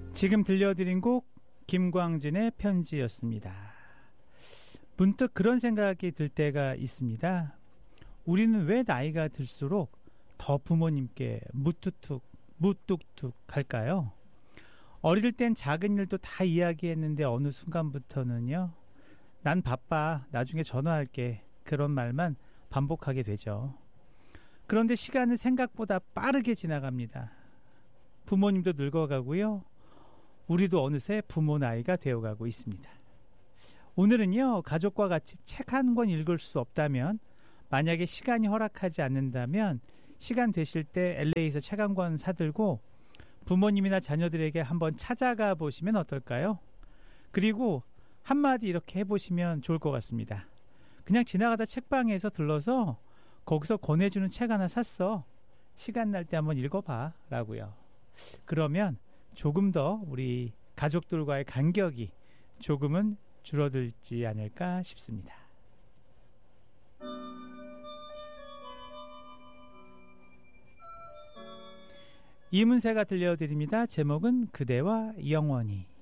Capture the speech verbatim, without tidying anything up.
지금 들려드린 곡 김광진의 편지였습니다. 문득 그런 생각이 들 때가 있습니다. 우리는 왜 나이가 들수록 더 부모님께 무뚝뚝 무뚝뚝 할까요? 어릴 땐 작은 일도 다 이야기했는데 어느 순간부터는요, 난 바빠, 나중에 전화할게, 그런 말만 반복하게 되죠. 그런데 시간은 생각보다 빠르게 지나갑니다. 부모님도 늙어가고요, 우리도 어느새 부모 나이가 되어가고 있습니다. 오늘은요, 가족과 같이 책 한 권 읽을 수 없다면, 만약에 시간이 허락하지 않는다면 시간 되실 때 엘에이에서 책 한 권 사들고 부모님이나 자녀들에게 한번 찾아가 보시면 어떨까요? 그리고 한마디 이렇게 해보시면 좋을 것 같습니다. 그냥 지나가다 책방에서 들러서 거기서 권해주는 책 하나 샀어. 시간 날 때 한번 읽어봐 라고요. 그러면 조금 더 우리 가족들과의 간격이 조금은 줄어들지 않을까 싶습니다. 이문세가 들려드립니다. 제목은 그대와 영원히.